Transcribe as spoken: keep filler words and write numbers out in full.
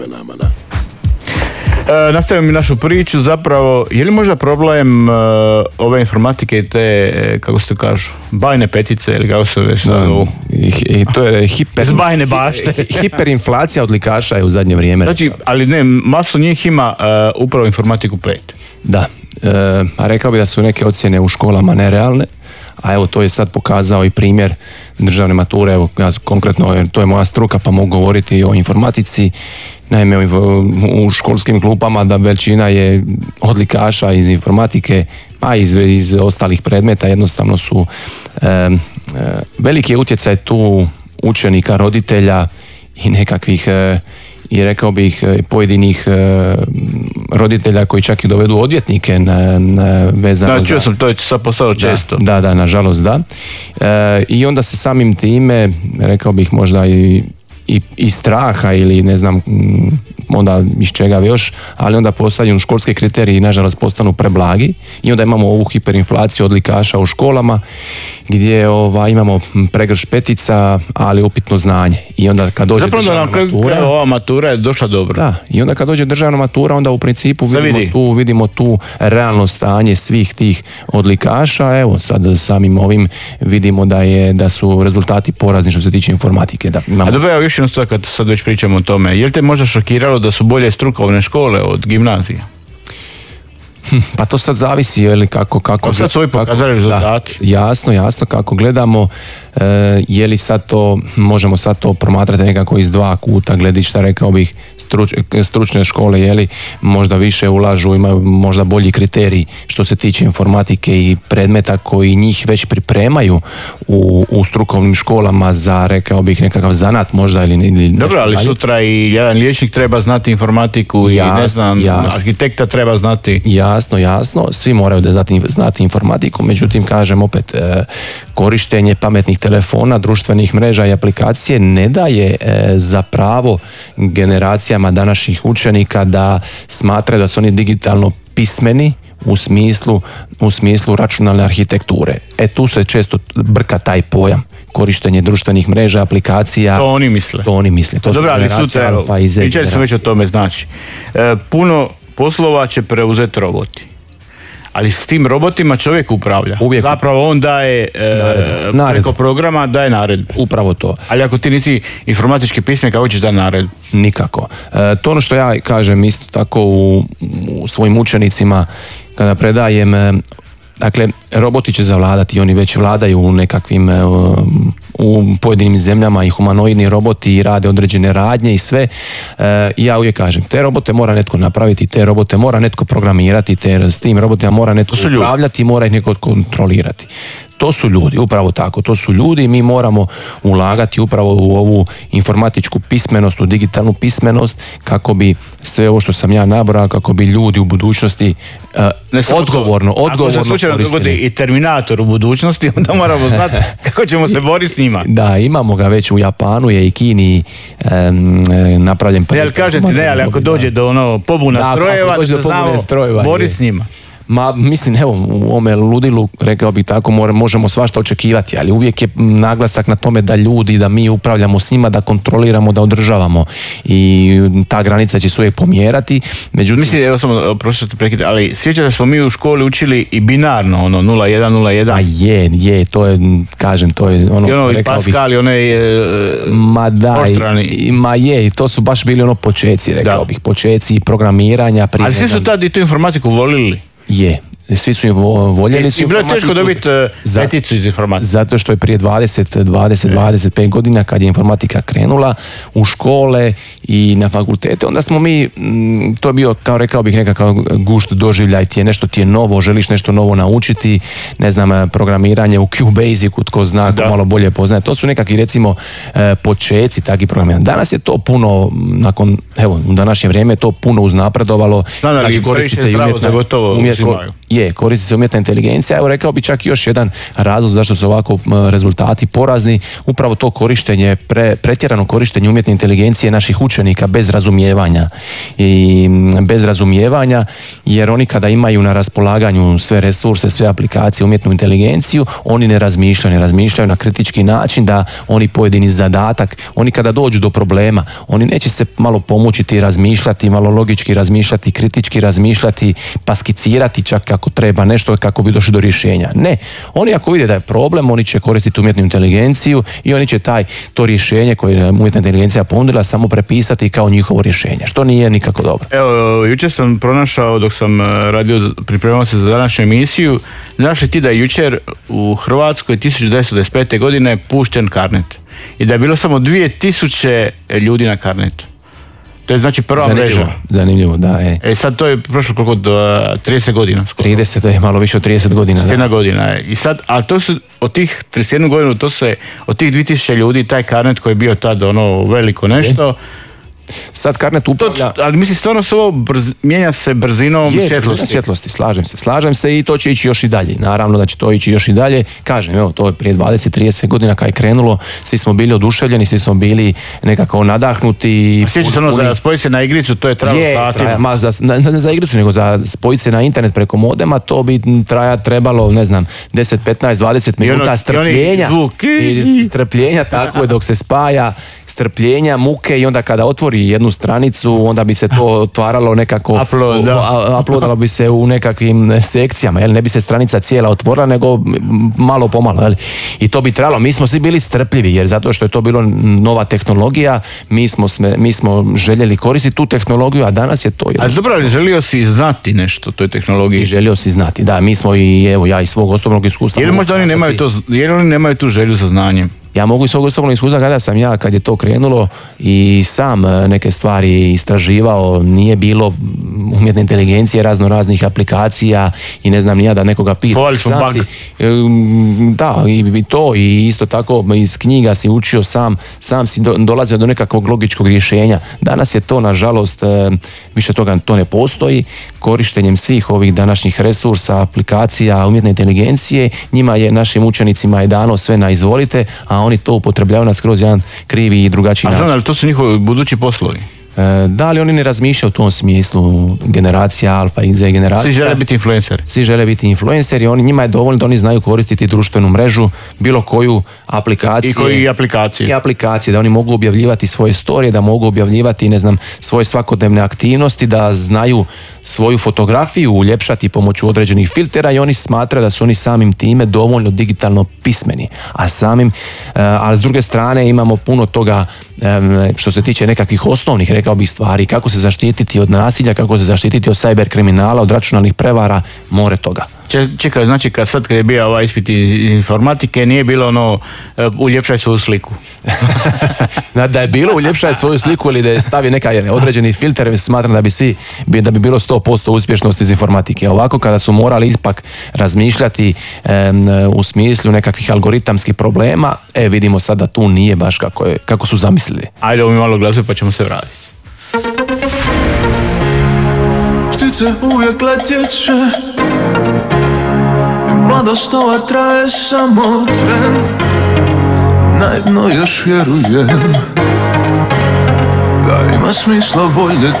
E, nastavimo mi našu priču, zapravo, je li možda problem e, ove informatike i te, e, kako se to kažu, bajne petice ili kako se već zovu? I to je hiper, bajne bašte. hiperinflacija odlikaša je u zadnje vrijeme. Znači, ali ne, masu njih ima e, upravo informatiku pet. Da, e, a rekao bi da su neke ocjene u školama nerealne, a evo to je sad pokazao i primjer državne mature, evo ja konkretno, to je moja struka pa mogu govoriti o informatici. Naime, u školskim klupama da većina je odlikaša iz informatike, a iz, iz ostalih predmeta jednostavno su e, e, veliki je utjecaj tu učenika, roditelja i nekakvih e, i rekao bih pojedinih e, roditelja koji čak i dovedu odvjetnike na, na vezano da, čuo za... sam, to je sad postalo često. Da, da, da, nažalost da. E, I onda se samim time, rekao bih možda i I, i straha ili ne znam onda iz čega još, ali onda postaju školski kriteriji nažalost postanu preblagi i onda imamo ovu hiperinflaciju odlikaša u školama gdje ova, imamo pregrš petica, ali upitno znanje. I onda kad dođe zapravo državna da matura... Zapravo ova matura je došla dobro. Da, i onda kad dođe državna matura, onda u principu vidimo, vidi. tu, vidimo tu realno stanje svih tih odlikaša. Evo, sad samim ovim vidimo da, je, da su rezultati porazni što se tiče informatike. Da, imamo... A dobro, evo još jednu stvar kad sad već pričamo o tome. Je li te možda šokiralo da su bolje strukovne škole od gimnazije? Pa to sad zavisi, je li kako... kako o, sad su ovi pokazali rezultati. Da, jasno, jasno, kako gledamo, e, je li sad to, možemo sad to promatrati nekako iz dva kuta gledišta, rekao bih, struč, stručne škole, je li možda više ulažu, imaju možda bolji kriterij što se tiče informatike i predmeta koji njih već pripremaju u, u strukovnim školama za, rekao bih, nekakav zanat možda ili, ili dobro, ali dalje. Sutra i jedan liječnik treba znati informatiku jasno, i ne znam, jasno. Arhitekta treba znati. Jasno, jasno, svi moraju da znati, znati informatiku, međutim, kažem opet, e, korištenje pametnih telefona, društvenih mreža i aplikacije ne daje e, za pravo generacijama današnjih učenika da smatraju da su oni digitalno pismeni u smislu, u smislu računalne arhitekture. E tu se često brka taj pojam. Korištenje društvenih mreža, aplikacija. To oni misle. To oni misle. To dobro, ali sutra, pa i Z pričali smo već o tome, znači. E, puno poslova će preuzeti roboti. Ali s tim robotima čovjek upravlja. Uvijek. Zapravo on daje e, preko programa daje naredbu. Upravo to. Ali ako ti nisi informatički pismen, kako ćeš dati naredbu? Nikako. E, to ono što ja kažem isto tako u, u svojim učenicima kada predajem, e, dakle, roboti će zavladati, oni već vladaju u nekakvim, e, u pojedinim zemljama i humanoidni roboti i rade određene radnje i sve. E, ja uvijek kažem, te robote mora netko napraviti, te robote mora netko programirati, te s tim robotima mora netko upravljati, mora ih netko kontrolirati. To su ljudi, upravo tako, to su ljudi i mi moramo ulagati upravo u ovu informatičku pismenost, u digitalnu pismenost kako bi sve ovo što sam ja nabrojao, kako bi ljudi u budućnosti uh, odgovorno, to, odgovorno ako se slučajno dogodi i Terminator u budućnosti, onda moramo znati kako ćemo se boriti s njima. Da, imamo ga već u Japanu, je i Kini um, napravljen. Ne, ali kažem ti, ne, ali ako dođe do ono pobuna da, strojeva, da se znamo boriti s njima. Ma, mislim, evo, u ovome ludilu, rekao bih tako, možemo svašta očekivati, ali uvijek je naglasak na tome da ljudi, da mi upravljamo s njima, da kontroliramo, da održavamo i ta granica će se uvijek pomjerati. Međutim... Mislim, evo samo, prošlo te prekidati, ali sjećate da smo mi u školi učili i binarno, ono, nula jedan nula jedan. A je, je, to je, kažem, to je ono... I ono, i Pascal, i onaj e, ma da, poštrani. Ma je, to su baš bili ono počeci, rekao da. bih, počeci programiranja. Prije, ali svi su tad i tu informatiku volili. Je, svi su je voljeli su i bilo je teško dobiti peticu iz informatike. Zato što je prije dvadeset, dvadeset, dvadeset pet godina kad je informatika krenula u škole i na fakultete, onda smo mi, to je bio, kao rekao bih, nekakav gušt doživljaj, ti je nešto ti je novo, želiš nešto novo naučiti, ne znam, programiranje u QBasicu, tko zna, tko malo bolje poznaje, to su nekakvi, recimo, počeci takvi programiranja. Danas je to puno, nakon, evo, u današnje vrijeme je to puno uznapredovalo. Da, ali znači, koristi se i umjetna, umjetko, je, koristi se umjetna inteligencija, evo rekao bi čak još jedan razlog zašto su ovako rezultati porazni, upravo to korištenje, pre, pretjerano korištenje umjetne inteligencije naših učenika bez razumijevanja i bez razumijevanja, jer oni kada imaju na raspolaganju sve resurse, sve aplikacije, umjetnu inteligenciju, oni ne razmišljaju, ne razmišljaju na kritički način da oni pojedini zadatak, oni kada dođu do problema, oni neće se malo pomučiti razmišljati, malo logički razmišljati, kritički razmišljati, pa skicirati čak kako treba nešto kako bi došli do rješenja. Ne, oni ako vide da je problem, oni će koristiti umjetnu inteligenciju i oni će taj, to rješenje koje je umjetna inteligencija ponudila samo prepisati kao njihovo rješenje, što nije nikako dobro. Evo, jučer sam pronašao dok sam radio, pripremao se za današnju emisiju, znaš li ti da je jučer u Hrvatskoj tisuću devetsto devedeset pete. godine pušten Carnet i da je bilo samo dvije tisuće ljudi na Carnetu. To je znači prva zanimljivo, mreža. Zanimljivo, da. E. e sad to je prošlo koliko, do trideset godina. Skoro. trideset, je malo više od trideset godina. trideset jedna godina je. I sad, a to su od tih trideset jednu godinu, to se, od tih dvije tisuće ljudi, taj Carnet koji je bio tad ono veliko nešto, e. Sad Carnet upravlja... To, ali mislim, stvarno se ovo brz, mijenja se brzinom je, svjetlosti. svjetlosti. Slažem se, slažem se i to će ići još i dalje. Naravno da će to ići još i dalje. Kažem, evo, to je prije dvadeset trideset godina kad je krenulo, svi smo bili oduševljeni, svi smo bili nekako nadahnuti. Sjeća se ono, za spojiti se na igricu, to je trajalo satima. Ma, za, ne za igricu, nego za spojiti se na internet preko modema, to bi traja, trebalo, ne znam, deset, petnaest, dvadeset minuta ono, strpljenja. I, i strpljenja, tako je, dok se spaja, strpljenja, muke i onda kada otvori jednu stranicu, onda bi se to otvaralo nekako, Upload, da. uploadalo bi se u nekakvim sekcijama, jel? Ne bi se stranica cijela otvorila, nego malo pomalo, jel? I to bi trebalo, mi smo svi bili strpljivi, jer zato što je to bilo nova tehnologija, mi smo, sme, mi smo željeli koristiti tu tehnologiju, a danas je to... A zapravo želio si znati nešto o toj tehnologiji? I želio si znati, da, mi smo i, evo, ja iz svog osobnog iskustva... Jer možda oni nemaju, to, jer oni nemaju tu želju za znanjem? Ja mogu iz svog osobnog iskustva kada sam ja, kad je to krenulo i sam neke stvari istraživao, nije bilo umjetne inteligencije, razno raznih aplikacija i ne znam ni ja da nekoga pita. Povali smo bank. Da, i to i isto tako iz knjiga si učio sam, sam si do, dolazio do nekakvog logičkog rješenja. Danas je to, nažalost, više toga to ne postoji. Korištenjem svih ovih današnjih resursa, aplikacija, umjetne inteligencije, njima je, našim učenicima je dano sve na izvolite, a oni to upotrebljavaju na skroz jedan krivi i drugačiji način. A znam, ali to su njihovi budući poslovi? E, da, ali oni ne razmišljaju u tom smislu. Generacija Alfa i Z generacija. Svi žele biti influenceri. Svi žele biti influenceri, oni, njima je dovoljno da oni znaju koristiti društvenu mrežu, bilo koju aplikaciju. I koji aplikacije. I aplikacije, da oni mogu objavljivati svoje storije, da mogu objavljivati, ne znam, svoje svakodnevne aktivnosti, da znaju svoju fotografiju uljepšati pomoću određenih filtera i oni smatraju da su oni samim time dovoljno digitalno pismeni. A samim, a s druge strane imamo puno toga što se tiče nekakvih osnovnih, rekao bih, stvari, kako se zaštititi od nasilja, kako se zaštititi od cyber kriminala, od računalnih prevara, more toga. Čekaj, znači kad sad kad je bio ovaj ispit iz informatike nije bilo ono uljepšaj svoju sliku. Da je bilo uljepšaj svoju sliku ili da je stavio neka određeni filter, smatram da bi svi, da bi bilo sto posto uspješnosti iz informatike. Ovako kada su morali ipak razmišljati um, u smislu nekakvih algoritamskih problema, e vidimo sad da tu nije baš kako, je, kako su zamislili. Ajde, ovo mi malo glasuje pa ćemo se vratiti. Ptice uvijek letjeće i mladost ova traje samo tren. Naivno još vjerujem da ima smisla voljeti